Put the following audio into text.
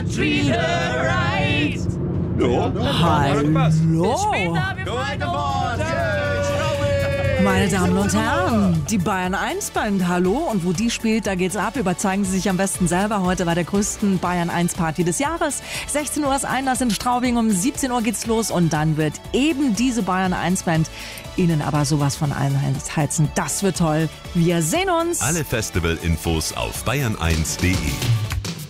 treat her right. Ja, Hallo. Meine Damen und Herren, die Bayern 1 Band, hallo. Und wo die spielt, da geht's ab. Überzeugen Sie sich am besten selber heute bei der größten Bayern 1 Party des Jahres. 16 Uhr ist Einlass in Straubing, um 17 Uhr geht's los. Und dann wird eben diese Bayern 1 Band Ihnen aber sowas von einheizen. Das wird toll. Wir sehen uns. Alle Festival-Infos auf bayern1.de.